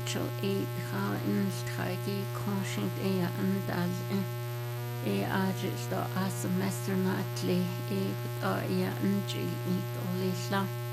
Rachel e ha in stragi conscient e andal e agis do as semester natli e a ya nji e olila.